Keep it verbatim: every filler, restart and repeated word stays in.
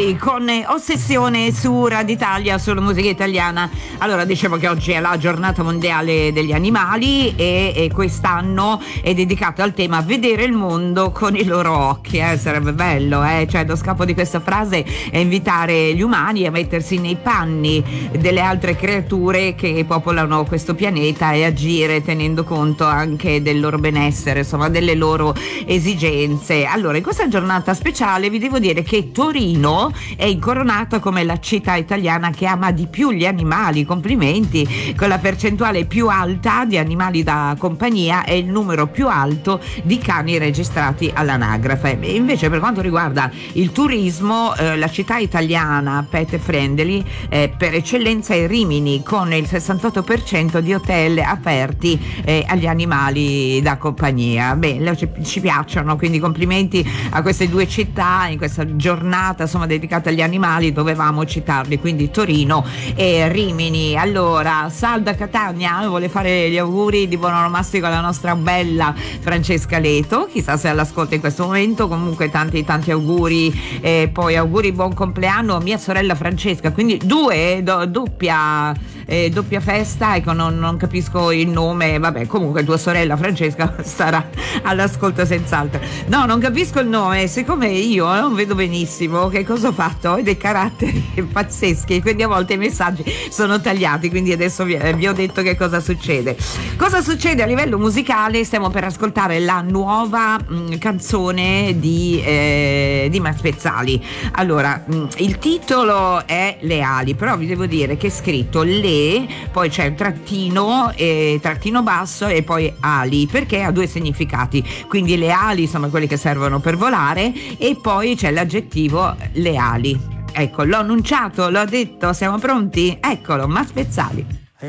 Spezzali con Ossessione su Radio Italia, sulla musica italiana. Allora, dicevo che oggi è la giornata mondiale degli animali e, e quest'anno è dedicato al tema vedere il mondo con i loro occhi. Eh? Sarebbe bello, eh? Cioè, lo scopo di questa frase è invitare gli umani a mettersi nei panni delle altre creature che popolano questo pianeta e agire tenendo conto anche del loro benessere, insomma, delle loro esigenze. Allora, in questa giornata speciale vi devo dire che Torino è incoronata come la città italiana che ama di più gli animali. Complimenti, con la percentuale più alta di animali da compagnia e il numero più alto di cani registrati all'anagrafe. E invece, per quanto riguarda il turismo, eh, la città italiana pet friendly eh, per eccellenza è Rimini, con il sessantotto per cento di hotel aperti eh, agli animali da compagnia. Beh, ci, ci piacciono, quindi complimenti a queste due città in questa giornata, insomma, dedicata agli animali. Dovevamo citarli, quindi Torino e Rimini. Allora, Salda Catania vuole fare gli auguri di buon onomastico alla nostra bella Francesca Leto, chissà se all'ascolta in questo momento. Comunque tanti tanti auguri, e poi auguri buon compleanno a mia sorella Francesca, quindi due do, doppia eh, doppia festa. Ecco, non, non capisco il nome, vabbè, comunque tua sorella Francesca sarà all'ascolto senz'altro. No, non capisco il nome, siccome io non vedo benissimo che cosa ho fatto. Ho dei caratteri pazzeschi, quindi a volte i messaggi sono tagliati, quindi adesso vi, vi ho detto che cosa succede. Cosa succede a livello musicale? Stiamo per ascoltare la nuova mh, canzone di, eh, di Max Pezzali. Allora, mh, il titolo è Le ali, però vi devo dire che è scritto le, poi c'è un trattino, eh, trattino basso e poi ali, perché ha due significati. Quindi le ali sono quelle che servono per volare e poi c'è l'aggettivo le ali. Ecco, l'ho annunciato, l'ho detto, siamo pronti? Eccolo, Max Pezzali.